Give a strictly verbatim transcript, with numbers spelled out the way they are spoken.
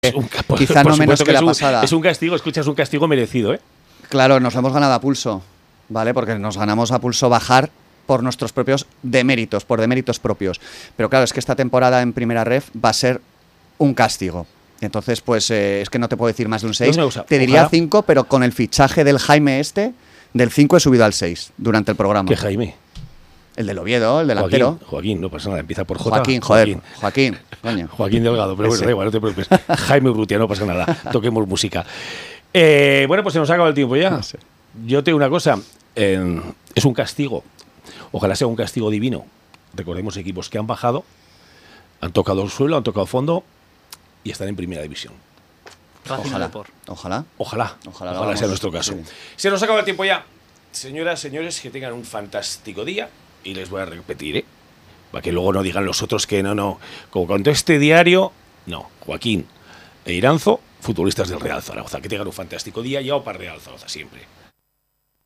Es un, por, quizá por no menos que, que la es un, pasada. Es un castigo, escuchas, un castigo merecido, ¿eh? Claro, nos lo hemos ganado a pulso, ¿vale? Porque nos ganamos a pulso bajar por nuestros propios deméritos, por deméritos propios. Pero claro, es que esta temporada en Primera Ref va a ser un castigo. Entonces, pues eh, es que no te puedo decir más de un seis. Te diría cinco, pero con el fichaje del Jaime este, del cinco he subido al seis durante el programa. ¿Qué Jaime? El del Oviedo, el delantero. Joaquín, Joaquín, no pasa nada, empieza por J. Joaquín, joder, Joaquín, Joaquín, coño. Joaquín Delgado, pero bueno, da igual, no te preocupes. Jaime Urrutia, no pasa nada, toquemos música. Eh, bueno, pues se nos ha acabado el tiempo ya. No sé. Yo te digo una cosa, eh, es un castigo, ojalá sea un castigo divino. Recordemos equipos que han bajado, han tocado el suelo, han tocado fondo y están en primera división. Ojalá, ojalá, ojalá, ojalá, ojalá sea nuestro caso. Sí. Se nos acaba el tiempo ya. Señoras, señores, que tengan un fantástico día. Y les voy a repetir, ¿eh? Para que luego no digan los otros que no, no. Como contó este diario, no. Joaquín e Iranzo, futbolistas del Real Zaragoza. Que tengan un fantástico día y a para Real Zaragoza siempre.